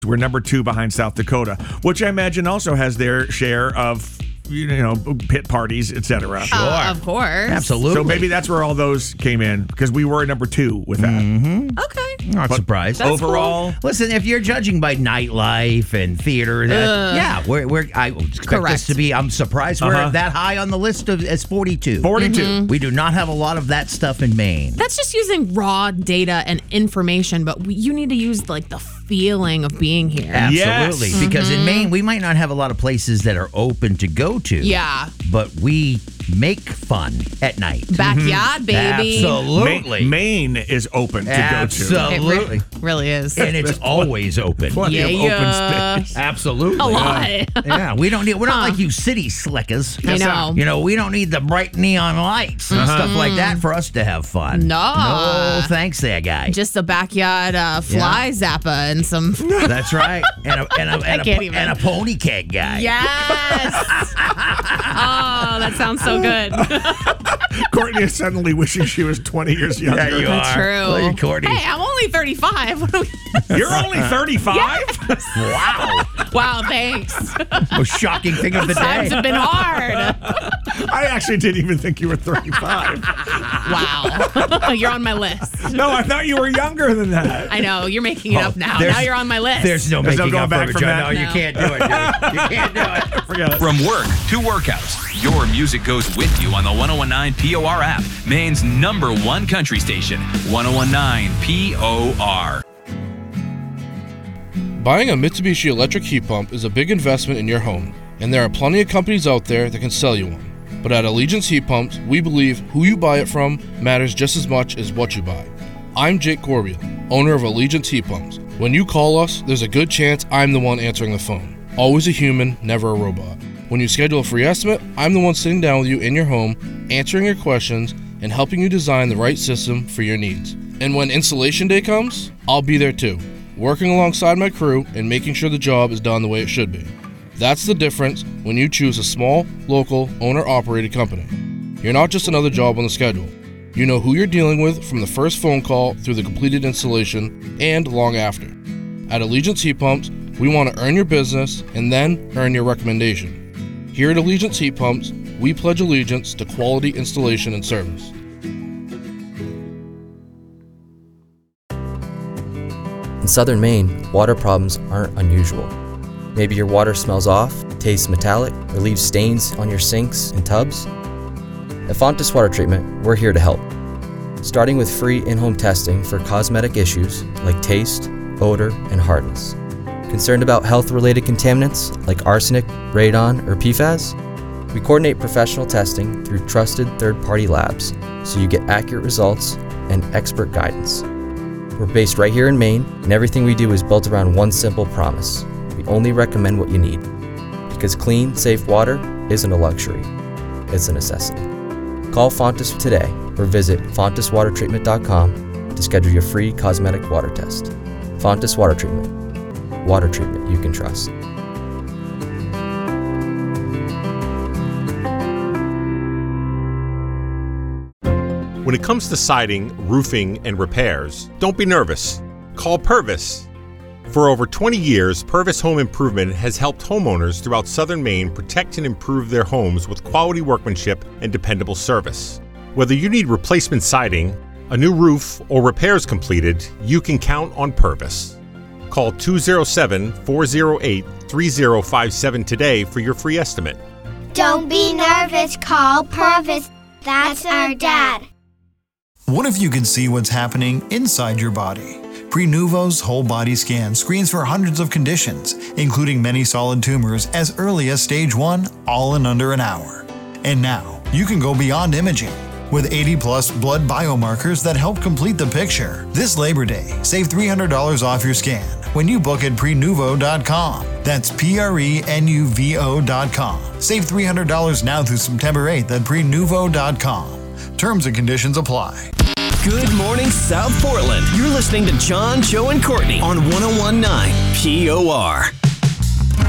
We're number 2 behind South Dakota, which I imagine also has their share of, pit parties, etc. Sure. Of course. Absolutely. So maybe that's where all those came in, because we were number 2 with that. Mm-hmm. Okay. Not surprised. That's overall, cool. Listen, if you're judging by nightlife and theater, I expect us to be. I'm surprised we're that high on the list as 42. 42. Mm-hmm. We do not have a lot of that stuff in Maine. That's just using raw data and information, but you need to use the feeling of being here. Absolutely. Yes. Because in Maine, we might not have a lot of places that are open to go to. Yeah. But we make fun at night. Backyard, baby. Absolutely. Maine is open to Absolutely. It really is. And it's always open. Plenty of open space. Absolutely. A lot. Yeah, we're not like you city slickers. I know. We don't need the bright neon lights and stuff like that for us to have fun. No. Thanks there, guy. Just a backyard fly zapper and some... That's right. And a pony keg guy. Yes. Oh, that sounds so good. Courtney is suddenly wishing she was 20 years younger. Yeah, you That's are. true. Look at Courtney. Hey, I'm only 35. You're only 35? Yes. Wow. Wow, thanks. Most shocking thing of the Times day. have been hard. I actually didn't even think you were 35. Wow. You're on my list. No, I thought you were younger than that. I know. You're making it up now. Now you're on my list. There's no There's no making going up back for it, from John. that. No, you No. can't do it, dude. You can't do it. Forget it. From work to workouts, your music goes with you on the 1019 POR app, Maine's #1 country station, 1019 POR. Buying a Mitsubishi electric heat pump is a big investment in your home, and there are plenty of companies out there that can sell you one. But at Allegiance Heat Pumps, we believe who you buy it from matters just as much as what you buy. I'm Jake Corbiel, owner of Allegiance Heat Pumps. When you call us, there's a good chance I'm the one answering the phone. Always a human, never a robot. When you schedule a free estimate, I'm the one sitting down with you in your home, answering your questions, and helping you design the right system for your needs. And when installation day comes, I'll be there too, working alongside my crew and making sure the job is done the way it should be. That's the difference when you choose a small, local, owner-operated company. You're not just another job on the schedule. You know who you're dealing with from the first phone call through the completed installation and long after. At Allegiance Heat Pumps, we want to earn your business and then earn your recommendation. Here at Allegiance Heat Pumps, we pledge allegiance to quality installation and service. In southern Maine, water problems aren't unusual. Maybe your water smells off, tastes metallic, or leaves stains on your sinks and tubs. At Fontes Water Treatment, we're here to help. Starting with free in-home testing for cosmetic issues like taste, odor, and hardness. Concerned about health-related contaminants like arsenic, radon, or PFAS? We coordinate professional testing through trusted third-party labs so you get accurate results and expert guidance. We're based right here in Maine, and everything we do is built around one simple promise. We only recommend what you need. Because clean, safe water isn't a luxury, it's a necessity. Call Fontes today or visit fonteswatertreatment.com to schedule your free cosmetic water test. Fontes Water Treatment. Water treatment you can trust. When it comes to siding, roofing, and repairs, don't be nervous. Call Purvis. For over 20 years, Purvis Home Improvement has helped homeowners throughout southern Maine protect and improve their homes with quality workmanship and dependable service. Whether you need replacement siding, a new roof, or repairs completed, you can count on Purvis. Call 207-408-3057 today for your free estimate. Don't be nervous, call Purvis. That's our dad. What if you could see what's happening inside your body? Prenuvo's whole body scan screens for hundreds of conditions, including many solid tumors as early as stage 1, all in under an hour. And now, you can go beyond imaging. With 80-plus blood biomarkers that help complete the picture. This Labor Day, save $300 off your scan when you book at Prenuvo.com. That's Prenuvo.com. Save $300 now through September 8th at Prenuvo.com. Terms and conditions apply. Good morning, South Portland. You're listening to John, Joe, and Courtney on 1019 POR.